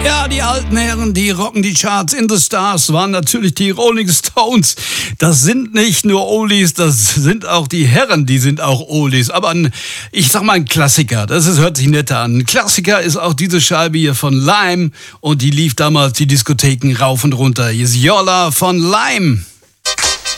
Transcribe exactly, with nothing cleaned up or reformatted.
Ja, die alten Herren, die rocken die Charts. In the Stars waren natürlich die Rolling Stones. Das sind nicht nur Oldies, das sind auch die Herren, die sind auch Oldies. Aber ein, ich sag mal ein Klassiker, das ist, hört sich netter an. Ein Klassiker ist auch diese Scheibe hier von Lime und die lief damals die Diskotheken rauf und runter. Hier ist Yola von Lime.